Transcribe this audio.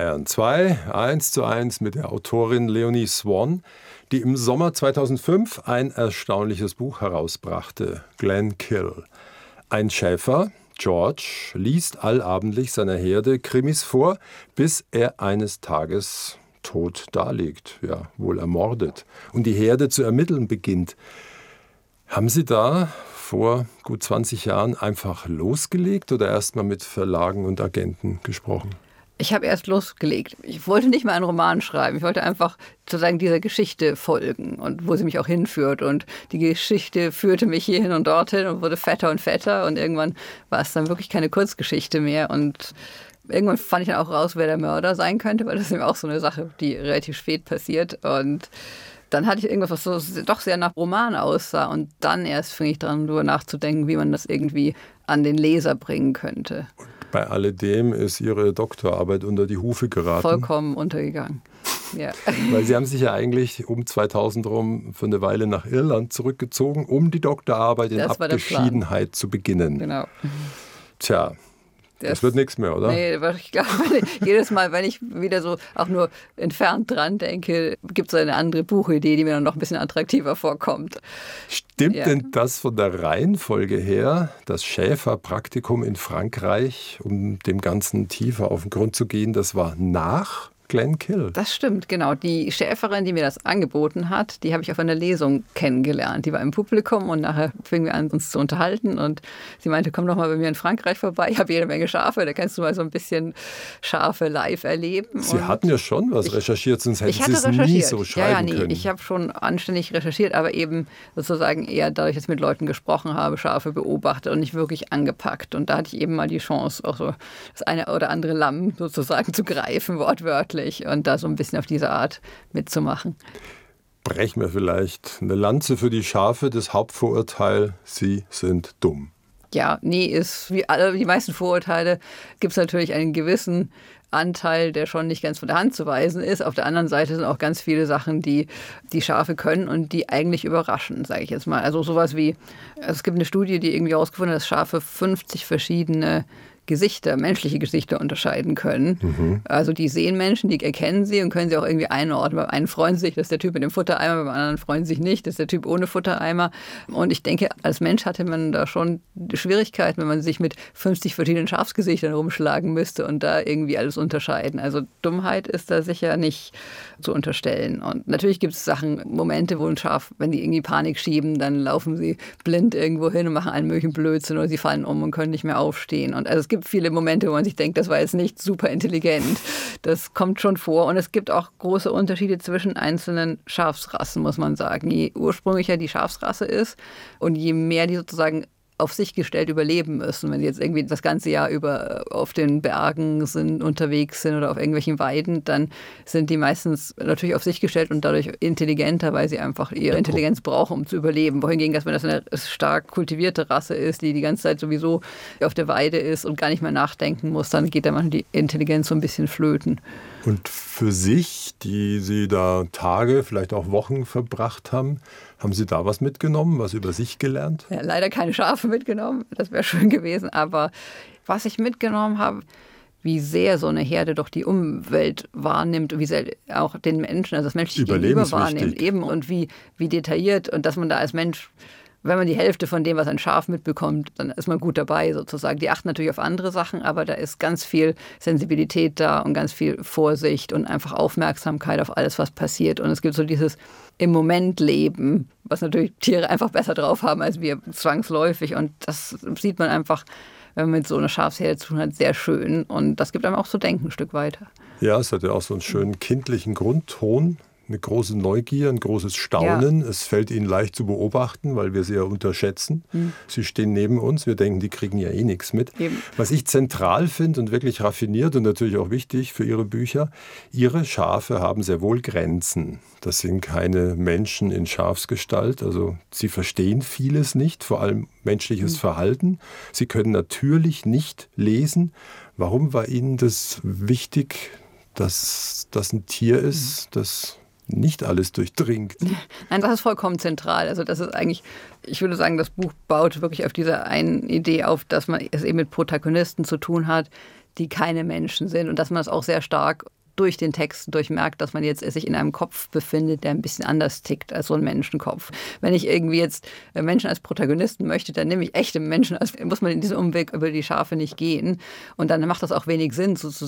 Bayern 2, 1:1 mit der Autorin Leonie Swan, die im Sommer 2005 ein erstaunliches Buch herausbrachte, Glenkill. Ein Schäfer, George, liest allabendlich seiner Herde Krimis vor, bis er eines Tages tot daliegt, ja, wohl ermordet, und die Herde zu ermitteln beginnt. Haben Sie da vor gut 20 Jahren einfach losgelegt oder erst mal mit Verlagen und Agenten gesprochen? Ich habe erst losgelegt. Ich wollte nicht mal einen Roman schreiben. Ich wollte einfach sozusagen dieser Geschichte folgen und wo sie mich auch hinführt. Und die Geschichte führte mich hierhin und dorthin und wurde fetter und fetter. Und irgendwann war es dann wirklich keine Kurzgeschichte mehr. Und irgendwann fand ich dann auch raus, wer der Mörder sein könnte, weil das ist eben auch so eine Sache, die relativ spät passiert. Und dann hatte ich irgendwas, was so doch sehr nach Roman aussah. Und dann erst fing ich dran, darüber nachzudenken, wie man das irgendwie an den Leser bringen könnte. Bei alledem ist Ihre Doktorarbeit unter die Hufe geraten. Vollkommen untergegangen. Ja. Weil Sie haben sich ja eigentlich um 2000 rum für eine Weile nach Irland zurückgezogen, um die Doktorarbeit in Abgeschiedenheit zu beginnen. Genau. Tja, das wird nichts mehr, oder? Nee, ich glaube, jedes Mal, wenn ich wieder so auch nur entfernt dran denke, gibt es eine andere Buchidee, die mir dann noch ein bisschen attraktiver vorkommt. Stimmt denn das von der Reihenfolge her, das Schäferpraktikum in Frankreich, um dem Ganzen tiefer auf den Grund zu gehen, das war nach Glenkill? Das stimmt, genau. Die Schäferin, die mir das angeboten hat, die habe ich auf einer Lesung kennengelernt. Die war im Publikum und nachher fingen wir an, uns zu unterhalten. Und sie meinte, komm doch mal bei mir in Frankreich vorbei. Ich habe jede Menge Schafe, da kannst du mal so ein bisschen Schafe live erleben. Sie hatten ja schon was recherchiert, sonst hätten Sie es nie so schreiben können. Ich habe schon anständig recherchiert, aber eben sozusagen eher dadurch, dass ich mit Leuten gesprochen habe, Schafe beobachtet und nicht wirklich angepackt. Und da hatte ich eben mal die Chance, auch so das eine oder andere Lamm sozusagen zu greifen, wortwörtlich. Und da so ein bisschen auf diese Art mitzumachen. Brechen wir vielleicht eine Lanze für die Schafe, das Hauptvorurteil, sie sind dumm. Ja, nee, ist wie die meisten Vorurteile, gibt es natürlich einen gewissen Anteil, der schon nicht ganz von der Hand zu weisen ist. Auf der anderen Seite sind auch ganz viele Sachen, die die Schafe können und die eigentlich überraschen, sage ich jetzt mal. Also sowas wie, es gibt eine Studie, die irgendwie herausgefunden hat, dass Schafe 50 verschiedene Gesichter, menschliche Gesichter unterscheiden können. Mhm. Also die sehen Menschen, die erkennen sie und können sie auch irgendwie einordnen. Beim einen freuen sie sich, das ist der Typ mit dem Futtereimer, beim anderen freuen sie sich nicht, das ist der Typ ohne Futtereimer. Und ich denke, als Mensch hatte man da schon Schwierigkeiten, wenn man sich mit 50 verschiedenen Schafsgesichtern rumschlagen müsste und da irgendwie alles unterscheiden. Also Dummheit ist da sicher nicht zu unterstellen. Und natürlich gibt es Sachen, Momente, wo ein Schaf, wenn die irgendwie Panik schieben, dann laufen sie blind irgendwo hin und machen einen möglichen Blödsinn oder sie fallen um und können nicht mehr aufstehen. Und also es gibt viele Momente, wo man sich denkt, das war jetzt nicht super intelligent. Das kommt schon vor. Und es gibt auch große Unterschiede zwischen einzelnen Schafsrassen, muss man sagen. Je ursprünglicher die Schafsrasse ist und je mehr die sozusagen auf sich gestellt überleben müssen. Wenn sie jetzt irgendwie das ganze Jahr über auf den Bergen sind, unterwegs sind oder auf irgendwelchen Weiden, dann sind die meistens natürlich auf sich gestellt und dadurch intelligenter, weil sie einfach ihre Intelligenz brauchen, um zu überleben. Wohingegen, dass wenn das eine stark kultivierte Rasse ist, die die ganze Zeit sowieso auf der Weide ist und gar nicht mehr nachdenken muss, dann geht da manchmal die Intelligenz so ein bisschen flöten. Und für sich, die Sie da Tage, vielleicht auch Wochen verbracht haben Sie da was mitgenommen, was über sich gelernt? Ja, leider keine Schafe mitgenommen, das wäre schön gewesen. Aber was ich mitgenommen habe, wie sehr so eine Herde doch die Umwelt wahrnimmt und wie sehr auch den Menschen, also das menschliche Gegenüber wahrnimmt. Eben, und wie detailliert und dass man da als Mensch, wenn man die Hälfte von dem, was ein Schaf mitbekommt, dann ist man gut dabei sozusagen. Die achten natürlich auf andere Sachen, aber da ist ganz viel Sensibilität da und ganz viel Vorsicht und einfach Aufmerksamkeit auf alles, was passiert. Und es gibt so dieses im Moment leben, was natürlich Tiere einfach besser drauf haben als wir zwangsläufig. Und das sieht man einfach, wenn man mit so einer Schafsherde zu tun hat, sehr schön. Und das gibt einem auch zu denken ein Stück weiter. Ja, es hat ja auch so einen schönen kindlichen Grundton. Eine große Neugier, ein großes Staunen. Ja. Es fällt ihnen leicht zu beobachten, weil wir sie ja unterschätzen. Sie stehen neben uns, wir denken, die kriegen ja eh nichts mit. Eben. Was ich zentral finde und wirklich raffiniert und natürlich auch wichtig für Ihre Bücher, Ihre Schafe haben sehr wohl Grenzen. Das sind keine Menschen in Schafsgestalt. Also sie verstehen vieles nicht, vor allem menschliches Verhalten. Sie können natürlich nicht lesen. Warum war Ihnen das wichtig, dass das ein Tier ist, das nicht alles durchdringt? Nein, das ist vollkommen zentral. Also das ist eigentlich, ich würde sagen, das Buch baut wirklich auf dieser einen Idee auf, dass man es eben mit Protagonisten zu tun hat, die keine Menschen sind und dass man es auch sehr stark durch den Text durchmerkt, dass man jetzt sich in einem Kopf befindet, der ein bisschen anders tickt als so ein Menschenkopf. Wenn ich irgendwie jetzt Menschen als Protagonisten möchte, dann nehme ich echte Menschen, muss man in diesen Umweg über die Schafe nicht gehen. Und dann macht das auch wenig Sinn, sozusagen